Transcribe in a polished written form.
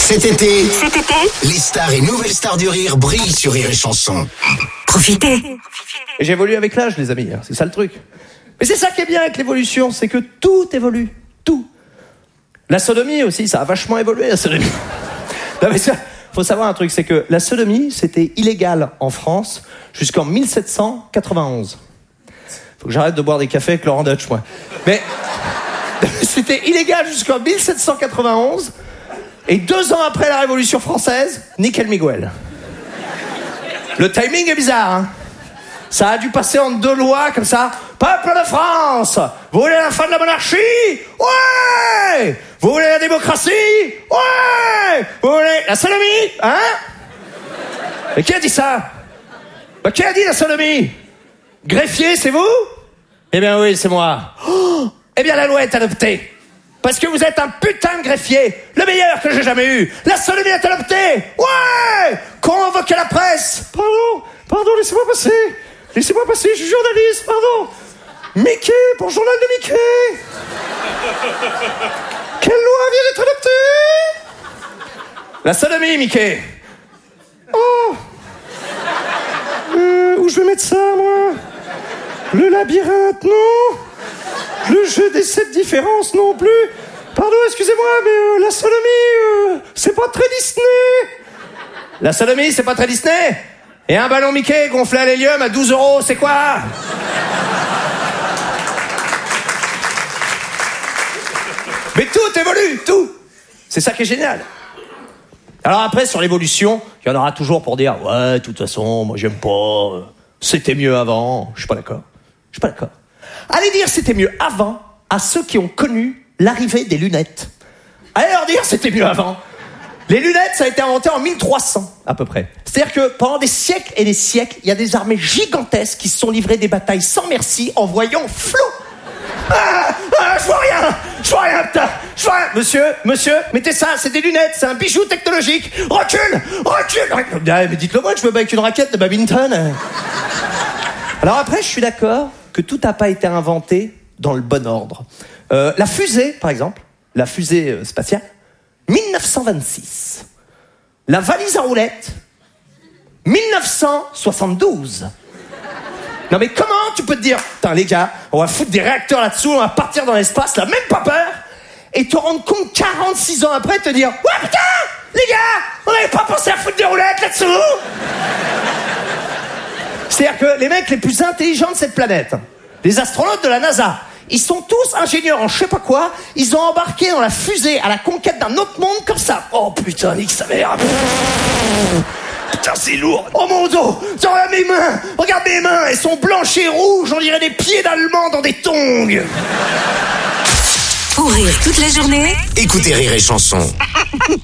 Cet été, les stars et nouvelles stars du rire brillent sur Rire et Chanson. Profitez. Et j'évolue avec l'âge, les amis, c'est ça le truc. Mais c'est ça qui est bien avec l'évolution, c'est que tout évolue, tout. La sodomie aussi, ça a vachement évolué, la sodomie. Non mais ça, faut savoir un truc, c'est que la sodomie, c'était illégal en France jusqu'en 1791. Faut que j'arrête de boire des cafés avec Laurent Dutch, moi. Mais c'était illégal jusqu'en 1791, et 2 ans après la Révolution française, nickel Miguel. Le timing est bizarre, hein. Ça a dû passer en 2 lois, comme ça. Peuple de France, vous voulez la fin de la monarchie? Ouais! Vous voulez la démocratie? Ouais! Vous voulez la sodomie? Hein? Et qui a dit ça? Bah, qui a dit la sodomie? Greffier, c'est vous? Eh bien oui, c'est moi. Oh, eh bien la loi est adoptée. Parce que vous êtes un putain de greffier, le meilleur que j'ai jamais eu. La sodomie est adoptée. Ouais! Convoquez la presse. Pardon, laissez-moi passer. Laissez-moi passer, je suis journaliste, pardon. Mickey, pour le journal de Mickey. Quelle loi vient d'être adoptée? La sodomie, Mickey. Oh. Où je vais mettre ça, moi? Le labyrinthe, non. Le jeu des 7 différences, non plus. Pardon, excusez-moi, mais la sodomie, c'est pas très Disney. La sodomie, c'est pas très Disney? Et un ballon Mickey gonflé à l'hélium à 12 €, c'est quoi? Mais tout évolue, tout. C'est ça qui est génial. Alors après, sur l'évolution, il y en aura toujours pour dire « Ouais, de toute façon, moi j'aime pas, c'était mieux avant. » Je suis pas d'accord. Allez dire « C'était mieux avant » à ceux qui ont connu l'arrivée des lunettes. Allez leur dire « C'était mieux avant ». Les lunettes, ça a été inventé en 1300, à peu près. C'est-à-dire que pendant des siècles et des siècles, il y a des armées gigantesques qui se sont livrées des batailles sans merci en voyant flou. Je vois rien, putain. Monsieur, mettez ça, c'est des lunettes, c'est un bijou technologique. Recule. Mais dites-le moi que je me bats avec une raquette de badminton. Alors après, je suis d'accord que tout n'a pas été inventé dans le bon ordre. La fusée, par exemple, la fusée spatiale, 1926. La valise à roulettes, 1972. Non mais comment tu peux te dire, putain les gars, on va foutre des réacteurs là-dessous, on va partir dans l'espace, là, même pas peur, et te rendre compte 46 ans après, te dire, ouais putain, les gars, on n'avait pas pensé à foutre des roulettes là-dessous. C'est-à-dire que les mecs les plus intelligents de cette planète, les astronautes de la NASA, ils sont tous ingénieurs en je sais pas quoi, ils ont embarqué dans la fusée à la conquête d'un autre monde comme ça. Oh putain, nique sa mère. Putain, c'est lourd. Oh mon dos, regarde mes mains, elles sont blanches et rouges, on dirait des pieds d'Allemands dans des tongs. Pour rire toute la journée, Écoutez Rire et Chanson.